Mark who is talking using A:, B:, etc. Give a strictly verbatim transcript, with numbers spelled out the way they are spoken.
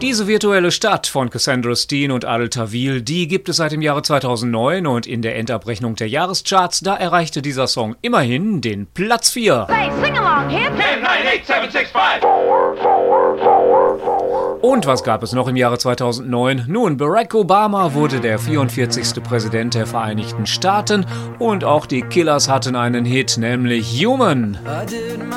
A: Diese virtuelle Stadt von Cassandra Steen und Adel Tawil, die gibt es seit dem Jahre zweitausendneun und in der Endabrechnung der Jahrescharts, da erreichte dieser Song immerhin den Platz vier.
B: Hey, sing along, hip.
C: ten, nine, eight, seven, six, five.
A: Und was gab es noch im Jahre zweitausendneun? Nun, Barack Obama wurde der vierundvierzigste Präsident der Vereinigten Staaten und auch die Killers hatten einen Hit, nämlich Human.